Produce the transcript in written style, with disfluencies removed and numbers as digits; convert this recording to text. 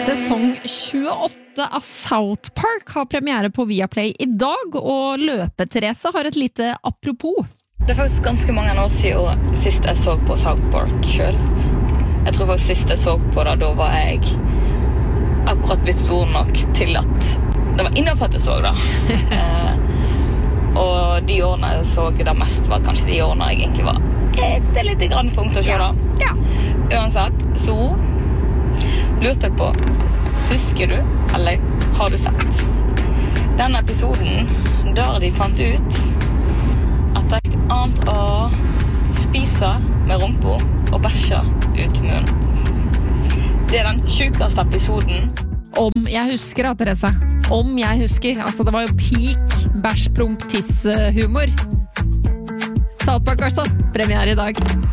Sesong 28 av South Park har premiere på Viaplay I dag, og Løpe-Therese har et lite apropos. Det faktisk ganske mange år siden sist jeg så på South Park selv. Jeg tror faktisk sist jeg så på det, da var jeg akkurat blitt stor nok til at det var innenfor at jeg så det. Og de årene jeg så det mest var kanskje de årene jeg egentlig var et lite grann punkt å se da. Ja. Uansett, så lurte jeg på, husker du, eller har du sett denne episoden der de fant ut at det ikke annet å spise med rumpa og bæsje ut munnen? Det den sykeste episoden. Om jeg husker da, Therese. Om jeg husker. Altså, det var jo peak bæsj, promp, tiss humor. South Park altså, premiere I dag.